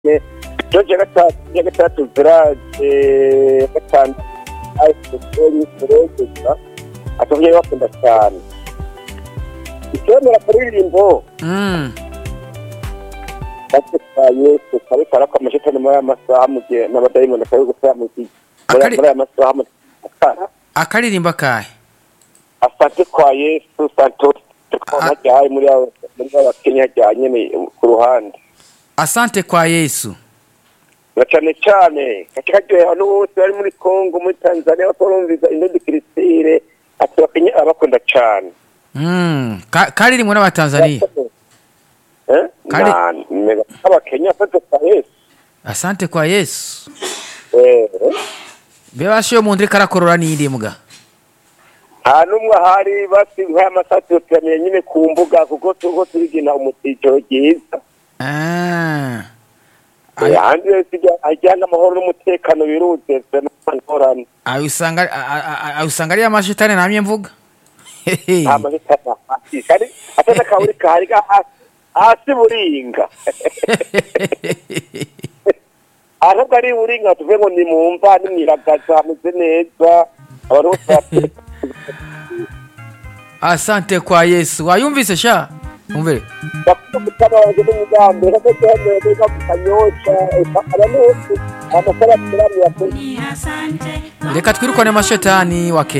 George ya gatatu Village gatanu Ayisoni Fereza atongeye bakunda cyane ikemera kuririmbo Bakitaye kare karako amashitani muri amasaha mugihe n'abadayimoni kare gufya mugihe muri amasaha mu akaririmba kahe Asante kwa Yesu Santos tukona cyane muri Kenya cyane ku ruhande Asante kwa Yesu cyane cyane katikajwe hano bose bari muri Kongo muri Tanzania bakorumviza indodi Kristire atwakenye abakunda cyane karirimwe n'abatanzania Kenya Asante kwa Yesu Asante kwa Yesu bebashiyo mu ndiri karakorora n'indi mbwa numwe hari basi nk'amasatu cyane nyine ku mbuga kuko tugo turigina umutijo giza Andi ajyana amahoro n'umutekano biruze n'ankorana usanga ari amashitani namye mvuga amashitani kari ataka kauri kari hasi buringa ahubwo ari buringa tuve ngo ni mumva n'imwiragaza ameze neza Asante kwa Yesu wayumvise sha umvere reka twirukane amashetani wake